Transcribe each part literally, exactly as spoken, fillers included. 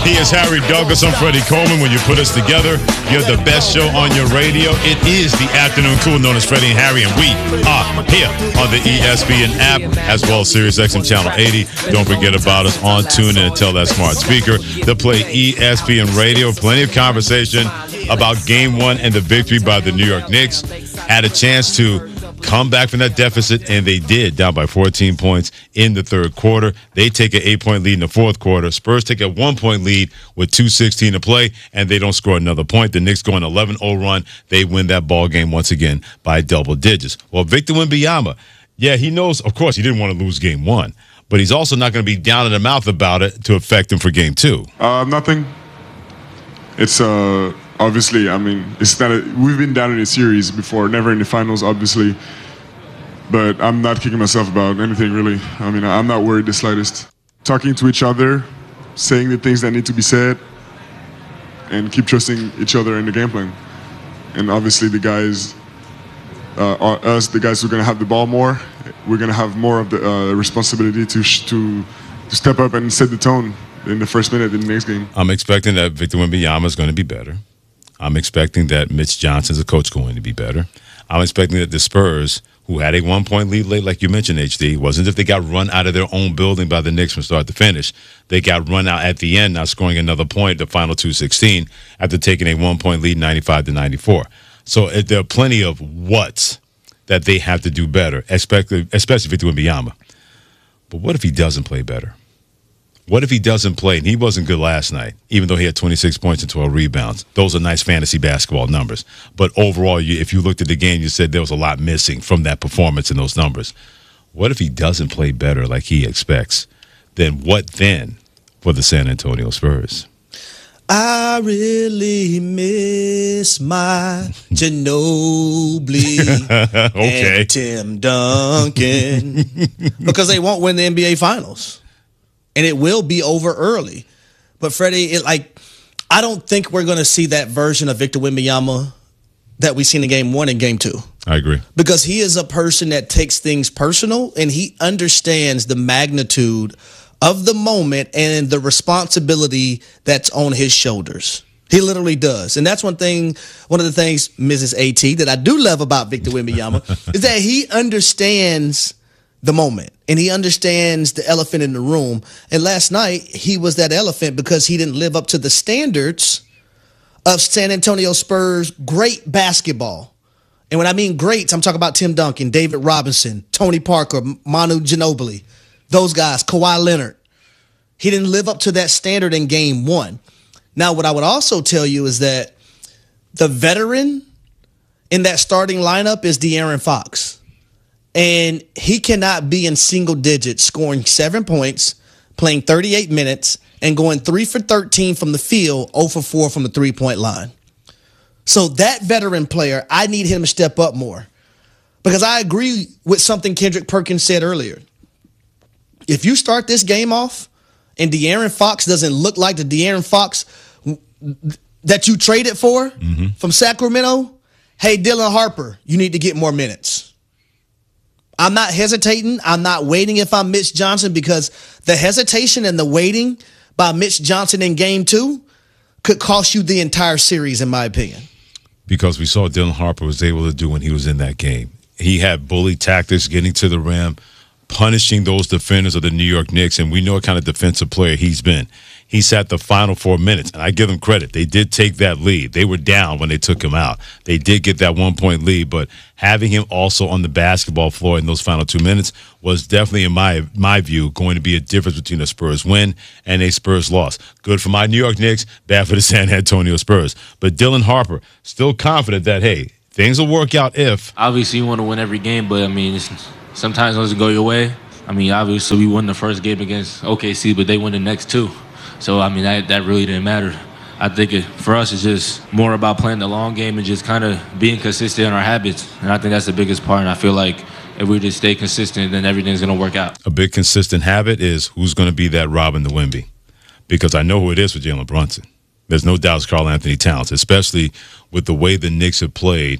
He is Harry Douglas. I'm Freddie Coleman. When you put us together, you're the best show on your radio. It is the afternoon crew known as Freddie and Harry, and we are here on the E S P N app as well as SiriusXM Channel eighty. Don't forget about us on TuneIn and tell that smart speaker to play E S P N Radio. Plenty of conversation about Game One and the victory by the New York Knicks. Had a chance to come back from that deficit, and they did, down by fourteen points in the third quarter. They take an eight-point lead in the fourth quarter. Spurs take a one-point lead with two sixteen to play, and they don't score another point. The Knicks go an eleven oh run. They win that ball game once again by double digits. Well, Victor Wembanyama, yeah, he knows, of course, he didn't want to lose game one, but he's also not going to be down in the mouth about it to affect him for game two. Uh, nothing. It's uh. Obviously, I mean, it's not a, we've been down in a series before, never in the finals, obviously. But I'm not kicking myself about anything, really. I mean, I'm not worried the slightest. Talking to each other, saying the things that need to be said, and keep trusting each other in the game plan. And obviously, the guys, uh, are us, the guys who are going to have the ball more, we're going to have more of the uh, responsibility to, sh- to to step up and set the tone in the first minute in the next game. I'm expecting that Victor Wembanyama is going to be better. I'm expecting that Mitch Johnson's a coach going to be better. I'm expecting that the Spurs, who had a one-point lead late, like you mentioned, H D, wasn't if they got run out of their own building by the Knicks from start to finish. They got run out at the end, not scoring another point, the final two sixteen, after taking a one-point lead, ninety-five to ninety-four. So there are plenty of what's that they have to do better, especially, especially Victor Wembanyama. But what if he doesn't play better? What if he doesn't play? And he wasn't good last night, even though he had twenty-six points and twelve rebounds. Those are nice fantasy basketball numbers. But overall, you, if you looked at the game, you said there was a lot missing from that performance and those numbers. What if he doesn't play better like he expects? Then what then for the San Antonio Spurs? I really miss my Ginobili okay. and Tim Duncan because they won't win the N B A Finals. And it will be over early. But, Freddie, it, like, I don't think we're going to see that version of Victor Wembanyama that we seen in game one and game two. I agree. Because he is a person that takes things personal, and he understands the magnitude of the moment and the responsibility that's on his shoulders. He literally does. And that's one thing, one of the things, Missus AT, that I do love about Victor Wembanyama is that he understands the moment, and he understands the elephant in the room. And last night, he was that elephant because he didn't live up to the standards of San Antonio Spurs' great basketball. And when I mean greats, I'm talking about Tim Duncan, David Robinson, Tony Parker, Manu Ginobili, those guys, Kawhi Leonard. He didn't live up to that standard in game one. Now, what I would also tell you is that the veteran in that starting lineup is De'Aaron Fox. And he cannot be in single digits, scoring seven points, playing thirty-eight minutes, and going three for thirteen from the field, zero for four from the three-point line. So that veteran player, I need him to step up more. Because I agree with something Kendrick Perkins said earlier. If you start this game off and De'Aaron Fox doesn't look like the De'Aaron Fox that you traded for mm-hmm. from Sacramento, hey, Dylan Harper, you need to get more minutes. I'm not hesitating. I'm not waiting if I'm Mitch Johnson, because the hesitation and the waiting by Mitch Johnson in game two could cost you the entire series, in my opinion. Because we saw what Dylan Harper was able to do when he was in that game. He had bully tactics, getting to the rim, punishing those defenders of the New York Knicks, and we know what kind of defensive player he's been. He sat the final four minutes, and I give him credit. They did take that lead. They were down when they took him out. They did get that one-point lead, but having him also on the basketball floor in those final two minutes was definitely, in my my view, going to be a difference between a Spurs win and a Spurs loss. Good for my New York Knicks, bad for the San Antonio Spurs. But Dylan Harper, still confident that, hey, things will work out if. Obviously, you want to win every game, but, I mean, it's, sometimes it doesn't go your way. I mean, obviously, we won the first game against O K C, but they won the next two. So, I mean, that, that really didn't matter. I think it, for us, it's just more about playing the long game and just kind of being consistent in our habits. And I think that's the biggest part. And I feel like if we just stay consistent, then everything's going to work out. A big consistent habit is who's going to be that Robin to Wemby. Because I know who it is for Jalen Brunson. There's no doubt it's Karl Anthony Towns, especially with the way the Knicks have played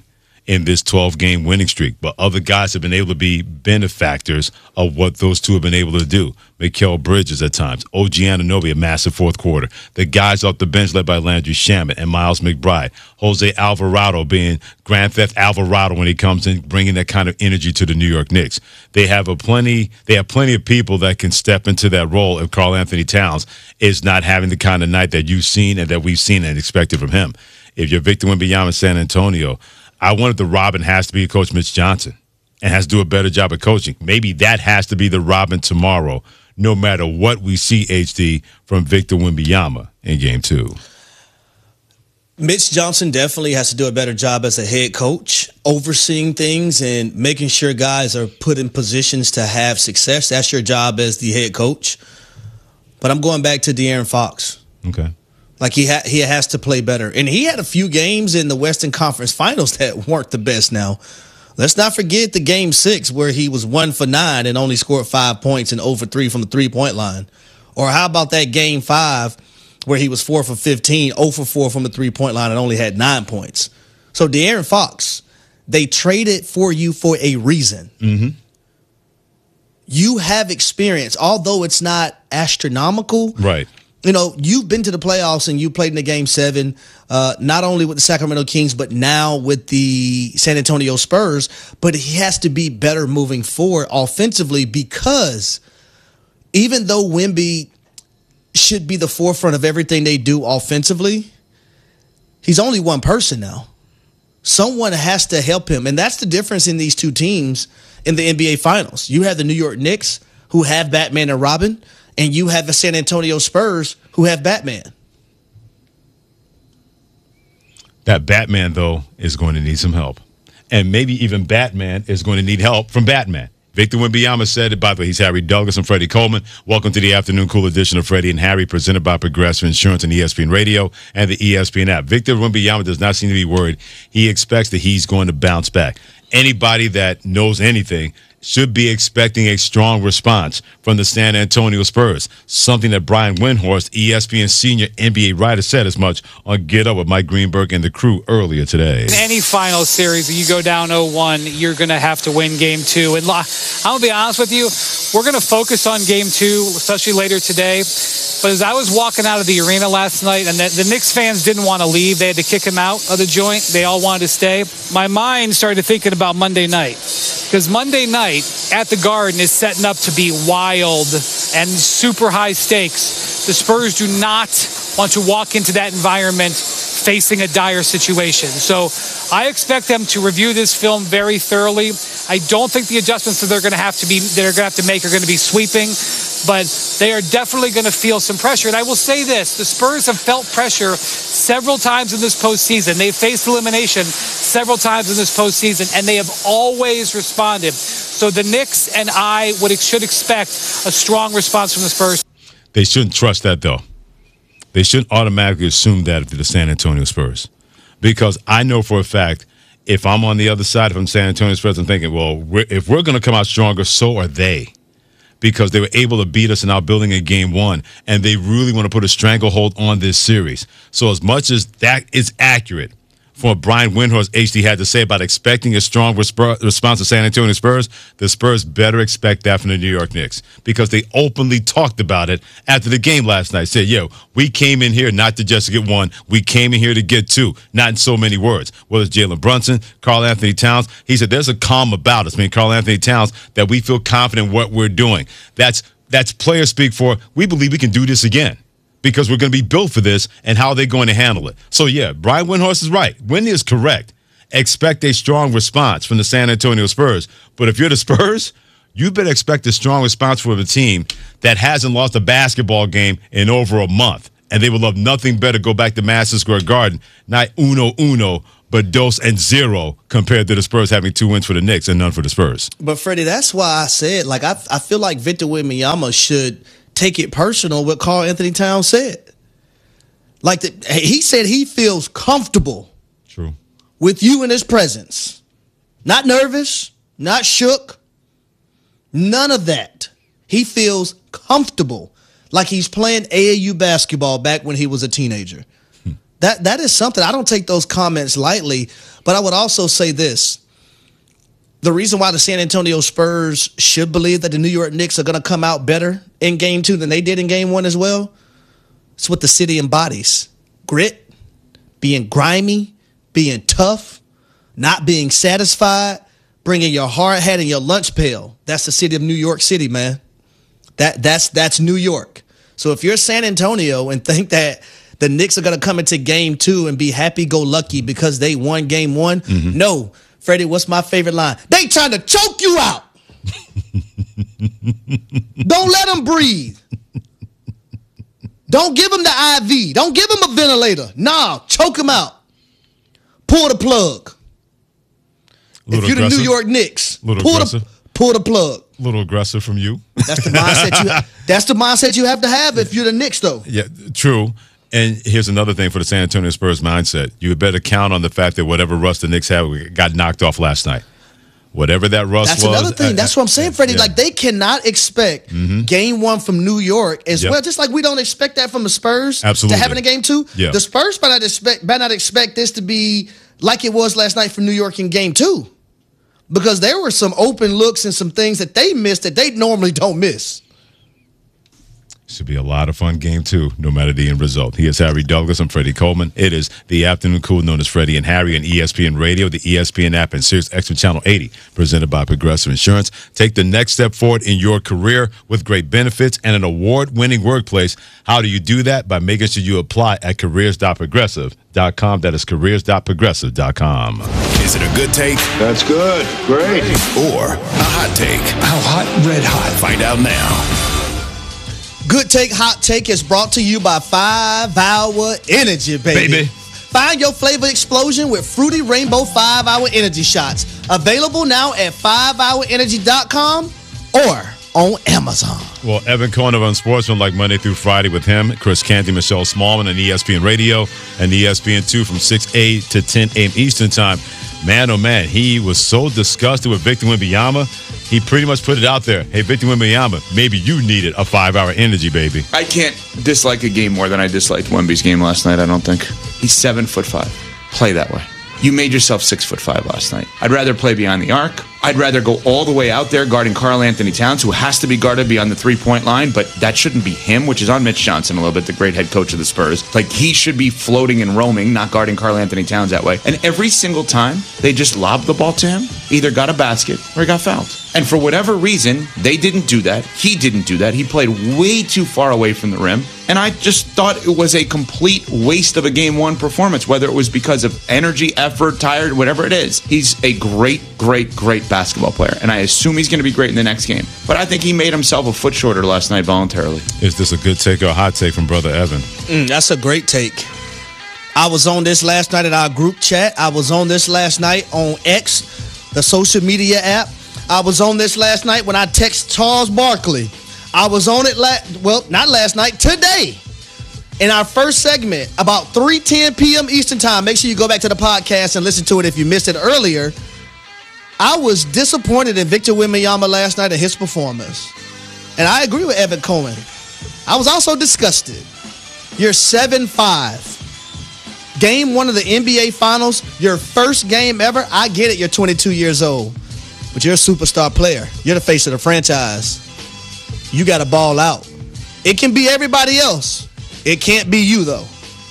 in this twelve-game winning streak. But other guys have been able to be benefactors of what those two have been able to do. Mikal Bridges at times. O G Anunoby, a massive fourth quarter. The guys off the bench led by Landry Shamet and Miles McBride. Jose Alvarado being Grand Theft Alvarado when he comes in, bringing that kind of energy to the New York Knicks. They have a plenty. They have plenty of people that can step into that role if Karl Anthony Towns is not having the kind of night that you've seen and that we've seen and expected from him. If you're Victor Wembanyama in San Antonio, I wanted the Robin has to be Coach Mitch Johnson and has to do a better job of coaching. Maybe that has to be the Robin tomorrow, no matter what we see, H D, from Victor Wembanyama in game two. Mitch Johnson definitely has to do a better job as a head coach, overseeing things and making sure guys are put in positions to have success. That's your job as the head coach. But I'm going back to De'Aaron Fox. Okay. Like he ha- he has to play better. And he had a few games in the Western Conference Finals that weren't the best now. Let's not forget the game six where he was one for nine and only scored five points and zero for three from the three-point line. Or how about that game five where he was four for fifteen, zero for four from the three-point line and only had nine points. So De'Aaron Fox, they traded for you for a reason. Mm-hmm. You have experience, although it's not astronomical. Right. You know, you've been to the playoffs and you played in the game seven, uh, not only with the Sacramento Kings, but now with the San Antonio Spurs. But he has to be better moving forward offensively because even though Wemby should be the forefront of everything they do offensively, he's only one person now. Someone has to help him. And that's the difference in these two teams in the N B A Finals. You have the New York Knicks, who have Batman and Robin, and you have the San Antonio Spurs, who have Batman. That Batman, though, is going to need some help. And maybe even Batman is going to need help from Batman. Victor Wembanyama said it. By the way, he's Harry Douglas and Freddie Coleman. Welcome to the afternoon cool edition of Freddie and Harry, presented by Progressive Insurance and E S P N Radio and the E S P N app. Victor Wembanyama does not seem to be worried. He expects that he's going to bounce back. Anybody that knows anything should be expecting a strong response from the San Antonio Spurs, something that Brian Windhorst, E S P N senior N B A writer, said as much on Get Up with Mike Greenberg and the crew earlier today. In any final series, you go down oh one, you're going to have to win game two. And I'll be honest with you, we're going to focus on game two, especially later today. But as I was walking out of the arena last night, and the, the Knicks fans didn't want to leave, they had to kick him out of the joint. They all wanted to stay. My mind started thinking about Monday night. Because Monday night at the Garden is setting up to be wild and super high stakes. The Spurs do not want to walk into that environment facing a dire situation. So I expect them to review this film very thoroughly. I don't think the adjustments that they're going to have to be they're going to have to make are going to be sweeping, but they are definitely going to feel some pressure. And I will say this, the Spurs have felt pressure several times in this postseason. They've faced elimination several times in this postseason, and they have always responded. So the Knicks and I would should expect a strong response from the Spurs. They shouldn't trust that, though. They shouldn't automatically assume that if they're the San Antonio Spurs. Because I know for a fact, if I'm on the other side, if I'm San Antonio Spurs, I'm thinking, well, we're, if we're going to come out stronger, so are they. Because they were able to beat us in our building in game one, and they really want to put a stranglehold on this series. So as much as that is accurate for what Brian Windhorst H D had to say about expecting a strong resp- response to San Antonio Spurs, the Spurs better expect that from the New York Knicks, because they openly talked about it after the game last night. Said, yo, we came in here not to just get one. We came in here to get two, not in so many words. Whether it's Jalen Brunson, Karl Anthony Towns, he said there's a calm about us, I mean, Karl Anthony Towns, that we feel confident in what we're doing. That's, that's player speak for, we believe we can do this again, because we're going to be built for this, and how they're going to handle it. So, yeah, Brian Windhorst is right. Wendy is correct. Expect a strong response from the San Antonio Spurs. But if you're the Spurs, you better expect a strong response from a team that hasn't lost a basketball game in over a month. And they would love nothing better to go back to Madison Square Garden, not uno uno, but dos and zero, compared to the Spurs having two wins for the Knicks and none for the Spurs. But, Freddie, that's why I said, like, I, I feel like Victor Wembanyama should – take it personal what Karl Anthony Towns said. Like the, he said he feels comfortable True. with you in his presence. Not nervous, not shook, none of that. He feels comfortable like he's playing A A U basketball back when he was a teenager. Hmm. That that is something. I don't take those comments lightly, but I would also say this. The reason why the San Antonio Spurs should believe that the New York Knicks are going to come out better in game two than they did in game one as well, it's what the city embodies. Grit, being grimy, being tough, not being satisfied, bringing your hard hat and your lunch pail. That's the city of New York City, man. That that's that's New York. So if you're San Antonio and think that the Knicks are going to come into game two and be happy-go-lucky because they won game one, mm-hmm. no. Freddie, what's my favorite line? They trying to choke you out. Don't let them breathe. Don't give them the I V. Don't give them a ventilator. Nah, choke them out. Pull the plug. If you're the New York Knicks, pull the, pull the plug. A little aggressive from you. That's the mindset you. That's the mindset you have to have if you're the Knicks, though. Yeah, true. And here's another thing for the San Antonio Spurs mindset. You had better count on the fact that whatever rust the Knicks had got knocked off last night. Whatever that rust That's was. That's another thing. Uh, That's what I'm saying, Freddie. Yeah. Like, they cannot expect mm-hmm. game one from New York as yep. well. Just like we don't expect that from the Spurs Absolutely. to happen in game two. Yeah. The Spurs might not, expect, might not expect this to be like it was last night from New York in game two. Because there were some open looks and some things that they missed that they normally don't miss. Should be a lot of fun game two, no matter the end result. He is Harry Douglas. I'm Freddie Coleman. It is the afternoon cool known as Freddie and Harry on E S P N Radio, the E S P N app, and Sirius X M Channel eighty, presented by Progressive Insurance. Take the next step forward in your career with great benefits and an award-winning workplace. How do you do that? By making sure you apply at careers dot progressive dot com. That is careers dot progressive dot com. Is it a good take? That's good. Great. Or a hot take? How hot? Red hot. Find out now. Good Take, Hot Take is brought to you by five hour Energy, baby. baby. Find your flavor explosion with Fruity Rainbow five hour Energy Shots. Available now at five hour energy dot com or on Amazon. Well, Evan Cohen of Unsportsman, like Monday through Friday with him, Chris Canty, Michelle Smallman on E S P N Radio and E S P N two from six a.m. to ten a.m. Eastern Time. Man, oh man, he was so disgusted with Victor Wembanyama. He pretty much put it out there. Hey, Victor Wembanyama, maybe you needed a five-hour energy, baby. I can't dislike a game more than I disliked Wemby's game last night, I don't think. He's seven foot five. Play that way. You made yourself six foot five last night. I'd rather play beyond the arc. I'd rather go all the way out there guarding Karl Anthony Towns, who has to be guarded beyond the three-point line, but that shouldn't be him, which is on Mitch Johnson a little bit, the great head coach of the Spurs. Like, he should be floating and roaming, not guarding Karl Anthony Towns that way. And every single time they just lobbed the ball to him, either got a basket or he got fouled. And for whatever reason, they didn't do that. He didn't do that. He played way too far away from the rim. And I just thought it was a complete waste of a game one performance, whether it was because of energy, effort, tired, whatever it is. He's a great, great, great basketball player. And I assume he's going to be great in the next game. But I think he made himself a foot shorter last night voluntarily. Is this a good take or a hot take from Brother Evan? Mm, that's a great take. I was on this last night in our group chat. I was on this last night on X, the social media app. I was on this last night when I text Charles Barkley. I was on it, la- well, not last night, today. In our first segment, about three ten p.m. Eastern Time. Make sure you go back to the podcast and listen to it if you missed it earlier. I was disappointed in Victor Wembanyama last night and his performance. And I agree with Evan Cohen. I was also disgusted. You're seven five. Game one of the N B A Finals, your first game ever. I get it, you're twenty-two years old. But you're a superstar player. You're the face of the franchise. You got to ball out. It can be everybody else. It can't be you, though.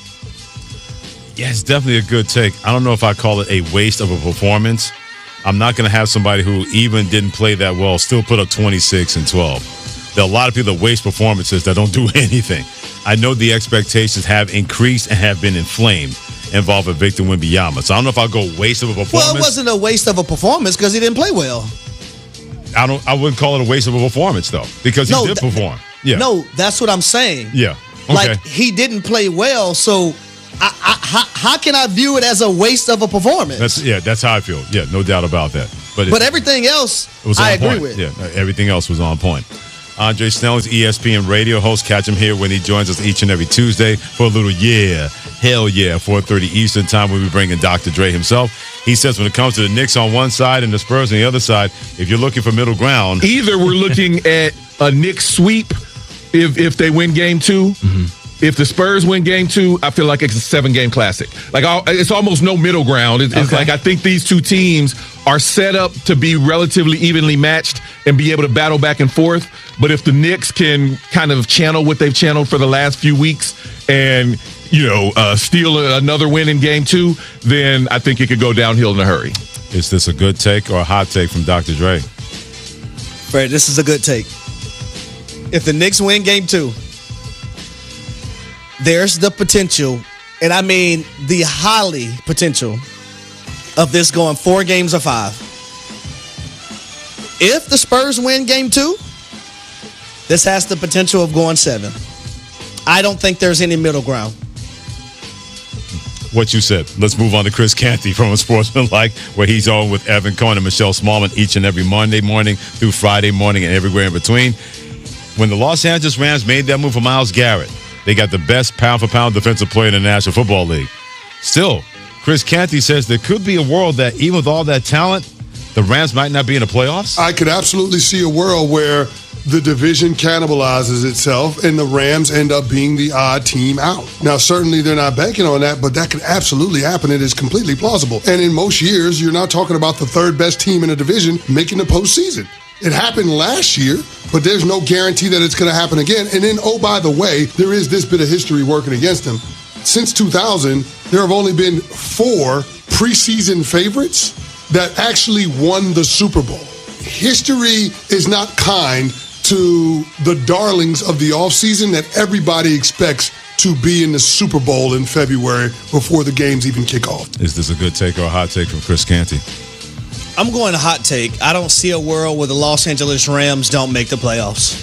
Yeah, it's definitely a good take. I don't know if I call it a waste of a performance. I'm not going to have somebody who even didn't play that well still put up twenty-six and twelve. There are a lot of people that waste performances that don't do anything. I know the expectations have increased and have been inflamed involving Victor Wembanyama. So I don't know if I'll go waste of a performance. Well, it wasn't a waste of a performance because he didn't play well. I don't. I wouldn't call it a waste of a performance, though, because he no, did th- perform. Yeah. No, that's what I'm saying. Yeah. Okay. Like, he didn't play well, so I, I, how, how can I view it as a waste of a performance? That's yeah. That's how I feel. Yeah, no doubt about that. But but it, everything else, it was on I agree point. with. Yeah, everything else was on point. Andre Snell is E S P N radio host. Catch him here when he joins us each and every Tuesday for a little yeah, hell yeah, four thirty Eastern Time. We'll be bringing Doctor Dre himself. He says when it comes to the Knicks on one side and the Spurs on the other side, if you're looking for middle ground, either we're looking at a Knicks sweep if if they win game two, mm-hmm. if the Spurs win game two, I feel like it's a seven-game classic. Like, I'll, it's almost no middle ground. It's, it's Okay. like I think these two teams are set up to be relatively evenly matched and be able to battle back and forth. But if the Knicks can kind of channel what they've channeled for the last few weeks and, you know, uh, steal a, another win in game two, then I think it could go downhill in a hurry. Is this a good take or a hot take from Doctor Dre? Fred, this is a good take. If the Knicks win game two, there's the potential, and I mean the highly potential, of this going four games or five. If the Spurs win game two, this has the potential of going seven. I don't think there's any middle ground. What you said. Let's move on to Chris Canty from Unsportsmanlike, where he's on with Evan Cohen and Michelle Smallman each and every Monday morning through Friday morning and everywhere in between. When the Los Angeles Rams made that move for Myles Garrett, they got the best pound-for-pound defensive player in the National Football League. Still, Chris Canty says there could be a world that even with all that talent, the Rams might not be in the playoffs. I could absolutely see a world where the division cannibalizes itself and the Rams end up being the odd team out. Now, certainly they're not banking on that, but that could absolutely happen. It is completely plausible. And in most years, you're not talking about the third best team in a division making the postseason. It happened last year, but there's no guarantee that it's going to happen again. And then, oh, by the way, there is this bit of history working against them. Since two thousand, there have only been four preseason favorites that actually won the Super Bowl. History is not kind to the darlings of the offseason that everybody expects to be in the Super Bowl in February before the games even kick off. Is this a good take or a hot take from Chris Canty? I'm going to hot take. I don't see a world where the Los Angeles Rams don't make the playoffs.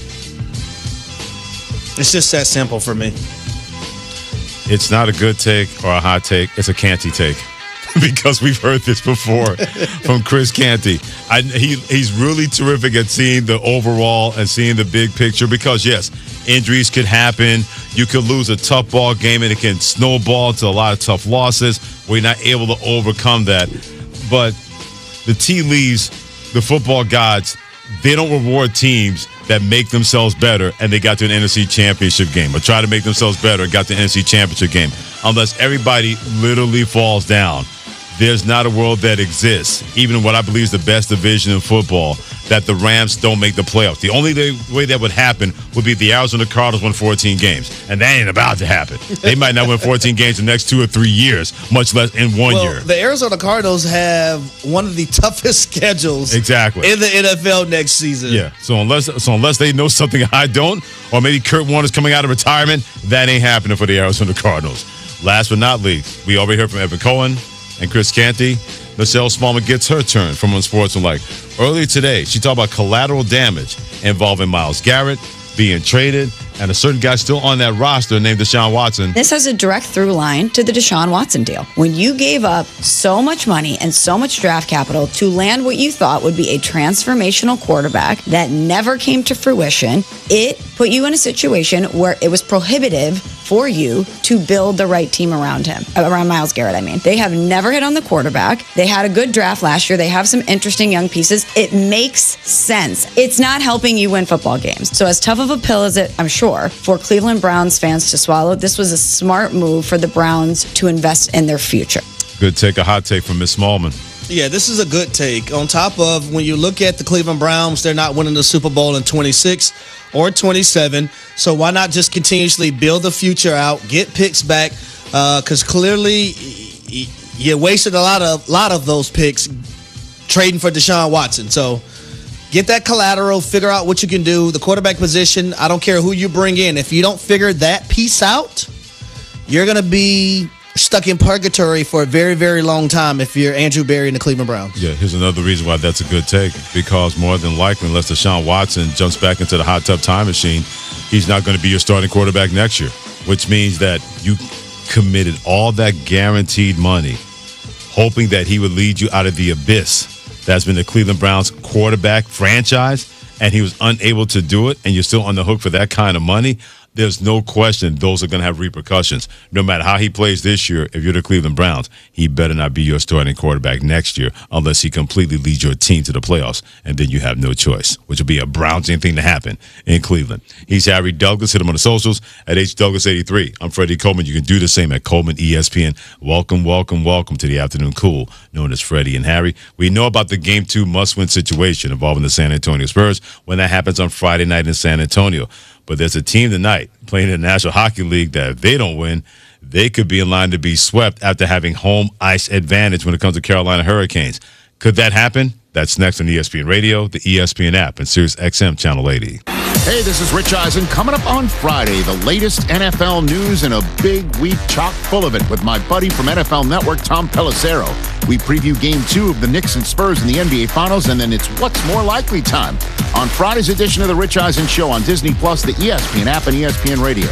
It's just that simple for me. It's not a good take or a hot take. It's a Canty take. Because we've heard this before from Chris Canty. I, he he's really terrific at seeing the overall and seeing the big picture because, yes, injuries could happen. You could lose a tough ball game and it can snowball to a lot of tough losses where you're not able to overcome that. But the tea leaves, the football gods, they don't reward teams that make themselves better and they got to an N F C championship game or try to make themselves better and got to the N F C championship game. Unless everybody literally falls down. There's not a world that exists, even in what I believe is the best division in football, that the Rams don't make the playoffs. The only way that would happen would be if the Arizona Cardinals won fourteen games, and that ain't about to happen. They might not win fourteen games in the next two or three years, much less in one well, year. The Arizona Cardinals have one of the toughest schedules exactly. in the N F L next season. Yeah, so unless so unless they know something I don't, or maybe Kurt Warner's coming out of retirement, that ain't happening for the Arizona Cardinals. Last but not least, we already heard from Evan Cohen and Chris Canty. Michelle Smallman gets her turn from Unsportsmanlike. Earlier today, she talked about collateral damage involving Myles Garrett being traded and a certain guy still on that roster named Deshaun Watson. This has a direct through line to the Deshaun Watson deal. When you gave up so much money and so much draft capital to land what you thought would be a transformational quarterback that never came to fruition, it put you in a situation where it was prohibitive for you to build the right team around him, around Myles Garrett, I mean. They have never hit on the quarterback. They had a good draft last year. They have some interesting young pieces. It makes sense. It's not helping you win football games. So as tough of a pill as it, I'm sure, for Cleveland Browns fans to swallow, this was a smart move for the Browns to invest in their future. Good take, a hot take from Miss Smallman. Yeah, this is a good take. On top of when you look at the Cleveland Browns, they're not winning the Super Bowl in twenty-six or twenty-seven. So why not just continuously build the future out, get picks back? Because uh, clearly you wasted a lot of lot of those picks trading for Deshaun Watson. So get that collateral, figure out what you can do. The quarterback position, I don't care who you bring in. If you don't figure that piece out, you're going to be stuck in purgatory for a very, very long time if you're Andrew Berry and the Cleveland Browns. Yeah, here's another reason why that's a good take. Because more than likely, unless Deshaun Watson jumps back into the hot tub time machine, he's not going to be your starting quarterback next year, which means that you committed all that guaranteed money, hoping that he would lead you out of the abyss that's been the Cleveland Browns quarterback franchise, and he was unable to do it, and you're still on the hook for that kind of money. there's no question those are going to have repercussions. No matter how he plays this year, if you're the Cleveland Browns, he better not be your starting quarterback next year unless he completely leads your team to the playoffs, and then you have no choice, which will be a Brownsian thing to happen in Cleveland. He's Harry Douglas. Hit him on the socials at H Douglas eighty-three. I'm Freddie Coleman. You can do the same at Coleman E S P N. Welcome, welcome, welcome to the Afternoon Cool, known as Freddie and Harry. We know about the Game two must-win situation involving the San Antonio Spurs when that happens on Friday night in San Antonio. But there's a team tonight playing in the National Hockey League that if they don't win, they could be in line to be swept after having home ice advantage when it comes to Carolina Hurricanes. Could that happen? That's next on E S P N Radio, the E S P N app, and Sirius X M Channel eighty. Hey, this is Rich Eisen. Coming up on Friday, the latest N F L news and a big week chock full of it with my buddy from N F L Network, Tom Pelissero. We preview Game two of the Knicks and Spurs in the N B A Finals, and then it's What's More Likely time on Friday's edition of the Rich Eisen Show on Disney Plus, the E S P N app, and E S P N Radio.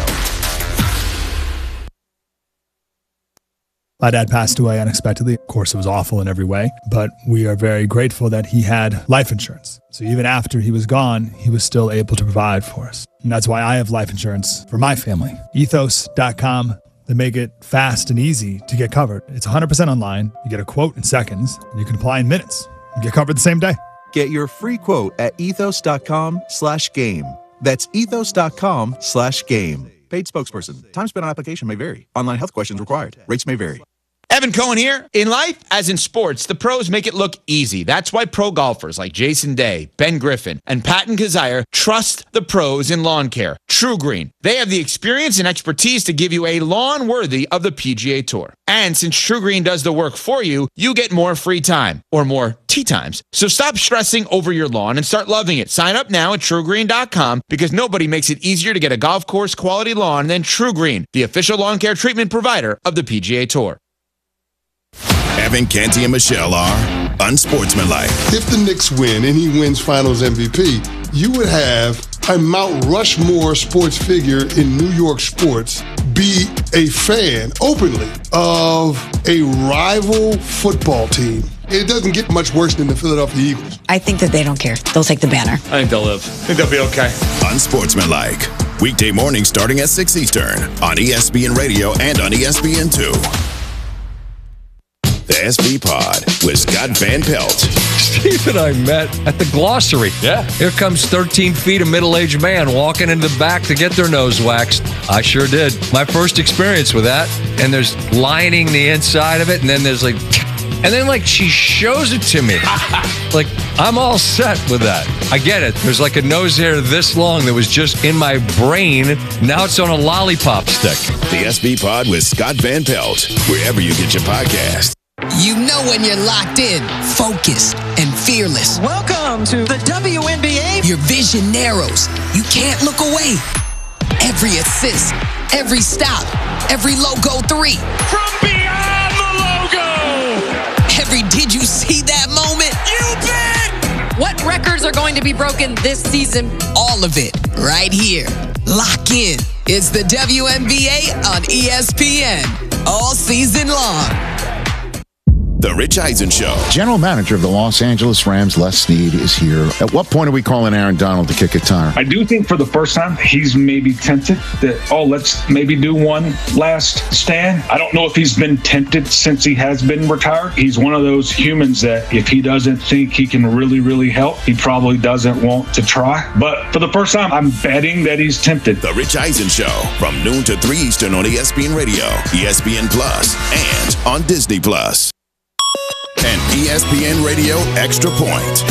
My dad passed away unexpectedly. Of course, it was awful in every way, but we are very grateful that he had life insurance. So even after he was gone, he was still able to provide for us. And that's why I have life insurance for my family. ethos dot com. They make it fast and easy to get covered. It's one hundred percent online. You get a quote in seconds, and you can apply in minutes. You get covered the same day. Get your free quote at ethos dot com slash game. That's ethos dot com slash game. Paid spokesperson. Time spent on application may vary. Online health questions required. Rates may vary. Evan Cohen here. In life, as in sports, the pros make it look easy. That's why pro golfers like Jason Day, Ben Griffin, and Patton Kazire trust the pros in lawn care. True Green. They have the experience and expertise to give you a lawn worthy of the P G A Tour. And since True Green does the work for you, you get more free time, or more tee times. So stop stressing over your lawn and start loving it. Sign up now at true green dot com because nobody makes it easier to get a golf course quality lawn than True Green, the official lawn care treatment provider of the P G A Tour. Evan, Canty, and Michelle are unsportsmanlike. If the Knicks win and he wins Finals M V P, you would have a Mount Rushmore sports figure in New York sports be a fan openly of a rival football team. It doesn't get much worse than the Philadelphia Eagles. I think that they don't care. They'll take the banner. I think they'll live. I think they'll be okay. Unsportsmanlike. Weekday morning starting at six Eastern on E S P N Radio and on E S P N two. The S B Pod with Scott Van Pelt. Steve and I met at the Glossary. Yeah. Here comes thirteen feet of middle-aged man walking into the back to get their nose waxed. I sure did. My first experience with that. And there's lining the inside of it, and then there's like... And then, like, she shows it to me. Like, I'm all set with that. I get it. There's like a nose hair this long that was just in my brain. Now it's on a lollipop stick. The S B Pod with Scott Van Pelt, wherever you get your podcast. You know when you're locked in, focused, and fearless. Welcome to the W N B A. Your vision narrows. You can't look away. Every assist, every stop, every logo three. From beyond the logo. Every did you see that moment? You bet. What records are going to be broken this season? All of it right here. Lock in. It's the W N B A on E S P N. All season long. The Rich Eisen Show. General manager of the Los Angeles Rams, Les Snead, is here. At what point are we calling Aaron Donald to kick a tire? I do think for the first time, he's maybe tempted that, oh, let's maybe do one last stand. I don't know if he's been tempted since he has been retired. He's one of those humans that if he doesn't think he can really, really help, he probably doesn't want to try. But for the first time, I'm betting that he's tempted. The Rich Eisen Show from noon to three Eastern on E S P N Radio, E S P N Plus, and on Disney Plus. And E S P N Radio Extra Point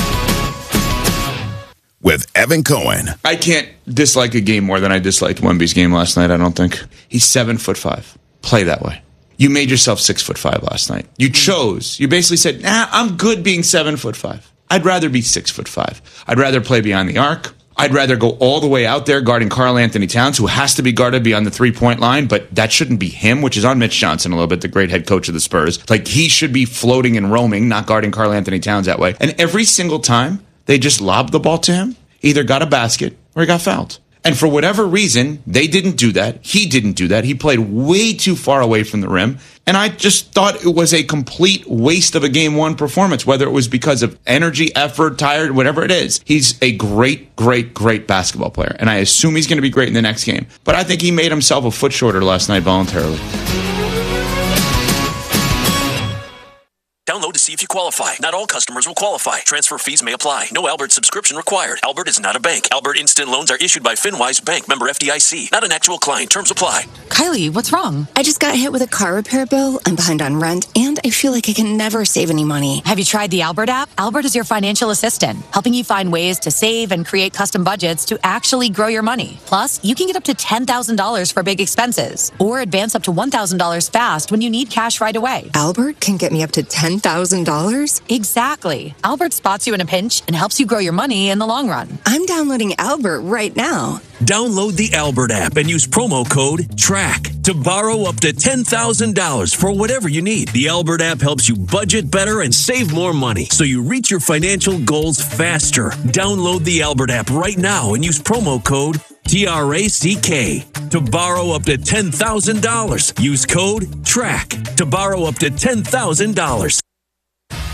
with Evan Cohen. I can't dislike a game more than I disliked Wemby's game last night, I don't think. He's seven foot five. Play that way. You made yourself six foot five last night. You chose. You basically said, nah, I'm good being seven foot five. I'd rather be six foot five. I'd rather play beyond the arc. I'd rather go all the way out there guarding Karl Anthony Towns, who has to be guarded beyond the three-point line, but that shouldn't be him, which is on Mitch Johnson a little bit, the great head coach of the Spurs. Like, he should be floating and roaming, not guarding Karl Anthony Towns that way. And every single time they just lobbed the ball to him, either got a basket or he got fouled. And for whatever reason, they didn't do that. He didn't do that. He played way too far away from the rim. And I just thought it was a complete waste of a game one performance, whether it was because of energy, effort, tired, whatever it is. He's a great, great, great basketball player. And I assume he's going to be great in the next game. But I think he made himself a foot shorter last night voluntarily. Download to see if you qualify. Not all customers will qualify. Transfer fees may apply. No Albert subscription required. Albert is not a bank. Albert Instant Loans are issued by FinWise Bank, member F D I C. Not an actual client. Terms apply. Kylie, what's wrong? I just got hit with a car repair bill. I'm behind on rent, and I feel like I can never save any money. Have you tried the Albert app? Albert is your financial assistant, helping you find ways to save and create custom budgets to actually grow your money. Plus, you can get up to ten thousand dollars for big expenses, or advance up to one thousand dollars fast when you need cash right away. Albert can get me up to ten thousand dollars? Exactly. Albert spots you in a pinch and helps you grow your money in the long run. I'm downloading Albert right now. Download the Albert app and use promo code TRACK to borrow up to ten thousand dollars for whatever you need. The Albert app helps you budget better and save more money so you reach your financial goals faster. Download the Albert app right now and use promo code T R A C K to borrow up to ten thousand dollars. Use code TRACK to borrow up to ten thousand dollars.